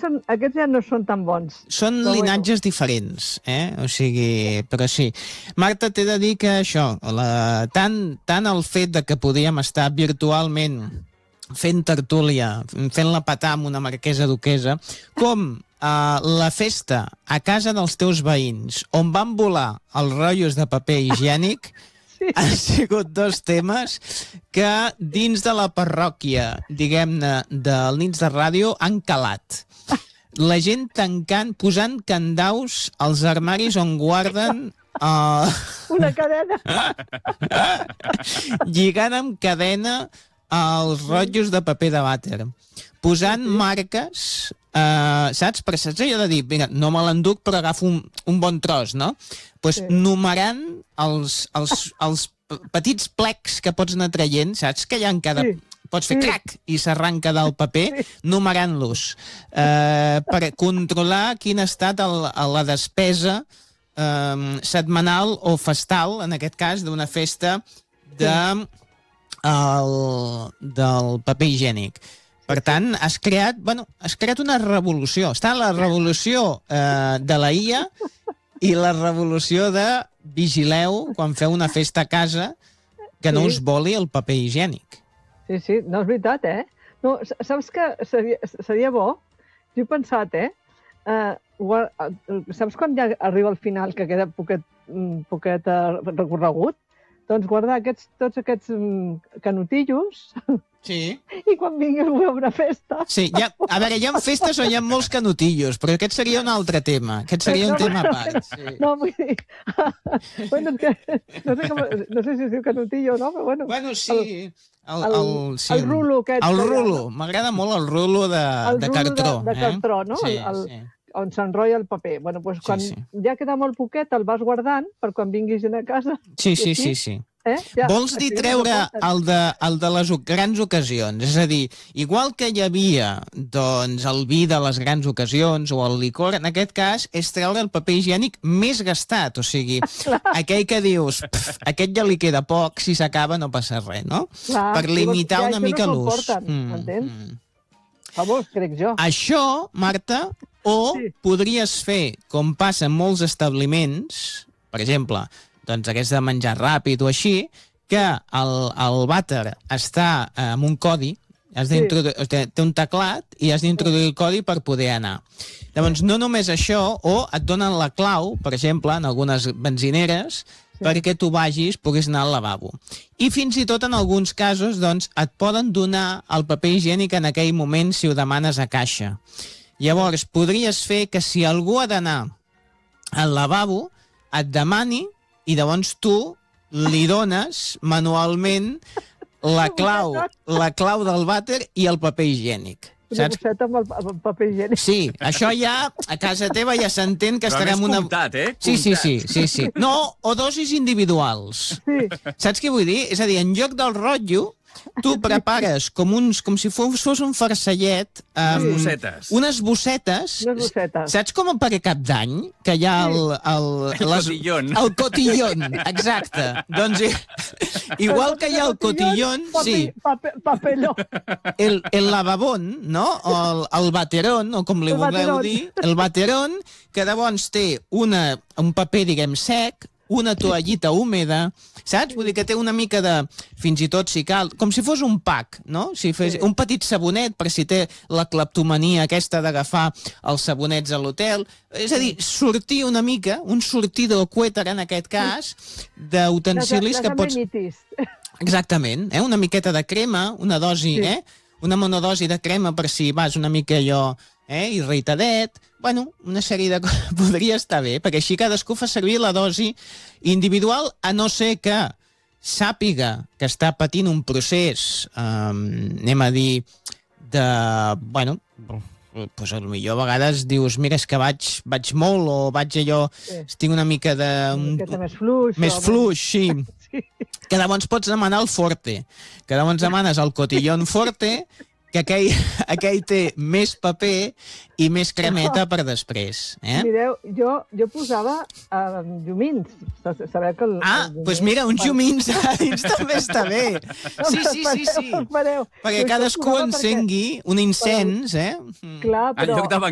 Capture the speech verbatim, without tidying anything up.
són, aquests ja no són tan bons. Són però linatges bueno. diferents, eh? O sigui, però sí. Marta, t'he de dir que això, la, tant, tant el fet de que podíem estar virtualment fent tertúlia, fent-la petar amb una marquesa duquesa, com uh, la festa a casa dels teus veïns, on van volar els rotllos de paper higiènic, sí. Han sigut dos temes que dins de la parròquia, diguem-ne, del Nits de Ràdio, han calat. La gent tancant, posant candaus als armaris on guarden... Uh... Una cadena. Lligant amb cadena els rotllos de paper de vàter. Posant marques, uh, saps? Per saps allò de dir, mira, no me l'enduc però agafo un, un bon tros, no? Pues sí. Numerant els, els, els petits plecs que pots anar traient, saps? Que hi ha en cada... Sí. Pots fer sí. crac i s'arranca del paper, sí. numerant-los, eh, per controlar quin ha estat el, la despesa eh, setmanal o festal, en aquest cas, d'una festa de, el, del paper higiènic. Per tant, has creat, bueno, has creat una revolució. Està la revolució eh, de la I A i la revolució de vigileu quan feu una festa a casa que no us voli el paper higiènic. Sí, sí, no és veritat, eh? No, saps que seria, seria bo? Jo he pensat, eh? Uh, guard, uh, saps quan ja arriba al final, que queda poquet, poquet uh, recorregut? Doncs guardar aquests, tots aquests um, canotillos sí. i quan vingui a una festa... Sí, ha, a veure, hi ha festes on hi ha molts canotillos, però aquest seria un altre tema. Aquest seria un no, tema a part. Sí. No, vull dir... bueno, és que no sé, com, no sé si es diu canotillo o no, però bueno... Bueno, sí... El, el, el, sí. el rulo aquest. El rulo. M'agrada molt el rulo de, el de rulo cartró. De, de cartró, eh? no? Sí, el, sí. On s'enrotlla el paper. Bueno, doncs quan sí, sí. ja queda molt poquet, el vas guardant per quan vinguis a casa. Sí, sí, sí, sí. Eh? Ja, vols dir treure el de, el de les grans ocasions? És a dir, igual que hi havia doncs, el vi de les grans ocasions o el licor, en aquest cas és treure el paper higiènic més gastat. O sigui, aquell que dius, aquest ja li queda poc, si s'acaba no passa res, no? Clar, per limitar ja, una mica no l'ús. Mm, entens? Mm. Favor, crec jo. Això, Marta, o sí. podries fer, com passa en molts establiments, per exemple... doncs aquests de menjar ràpid o així, que el, el vàter està eh, amb un codi, has sí. té, té un teclat i has d'introduir el codi per poder anar. Llavors, no només això, o et donen la clau, per exemple, en algunes benzineres, sí. perquè tu vagis, puguis anar al lavabo. I fins i tot, en alguns casos, doncs, et poden donar el paper higiènic en aquell moment si ho demanes a caixa. Llavors, podries fer que si algú ha d'anar al lavabo, et demani i llavors tu li dones manualment la clau, la clau del vàter i el paper higiènic. Una bosseta amb el, amb el paper higiènic. Sí, això ja, a casa teva ja s'entén que però estarem una... comptat, eh? Sí, sí, sí, sí, sí. No, o dosis individuals. Sí. Saps què vull dir? És a dir, en lloc del rotllo, tu prepares com, uns, com si fos, fos un farcellet... Um, unes bossetes. Unes bossetes. Unes bossetes. Saps com per Cap d'Any? Que hi ha el... El, el les, cotillon. El cotillon, exacte. Doncs igual que hi ha el cotillon... Sí. Papelló. El, el lavabón, no? O el, el baterón, o com li el vulgueu baterón. dir. El baterón, que llavors té una, un paper, diguem, sec, una toallita húmeda, saps? Vull dir que té una mica de, fins i tot si cal, com si fos un pack, no? Si fes un petit sabonet per si té la cleptomania aquesta d'agafar els sabonets a l'hotel. És a dir, sortir una mica, un sortidor cuéter en aquest cas, d'utensilis que pots... Exactament, eh? Una miqueta de crema, una dosi, sí. eh? Una monodosi de crema per si vas una mica allò eh? irritadet. Bueno, una sèrie de coses podria estar bé, perquè així cadascú fa servir la dosi individual, a no ser que sàpiga que està patint un procés, um, anem a dir, de... Bueno, doncs potser a vegades dius, mira, és que vaig, vaig molt o vaig allò, sí. tinc una mica de... Un, una miqueta més fluix. Més fluix, sí. sí. Que llavors pots demanar el forte, que llavors demanes el cotillon forte, que aquell, aquell té més paper i més cremeta per després. Eh? Mireu, jo, jo posava uh, llumins. Sabeu que el, ah, doncs pues mira, uns llumins a dins també està bé. Sí, sí, sí, sí. Perquè cadascú encengui un incens, eh? Clar, però...